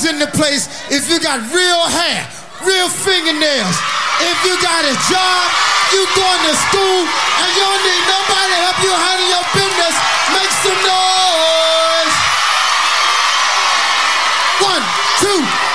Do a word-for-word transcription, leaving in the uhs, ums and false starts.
ladies in the place, if you got real hair, real fingernails, if you got a job, you going to school, and you don't need nobody to help you handle your business, make some noise. One, two.